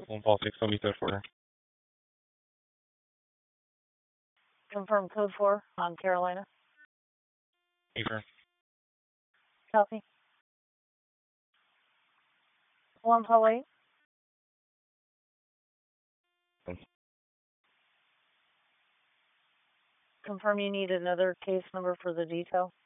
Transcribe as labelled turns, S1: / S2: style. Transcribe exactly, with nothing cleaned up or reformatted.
S1: One Paul six, Toby third quarter.
S2: Confirm code four on Carolina.
S1: Affirm.
S2: Copy. One Paul eight. Confirm you need another case number for the detail.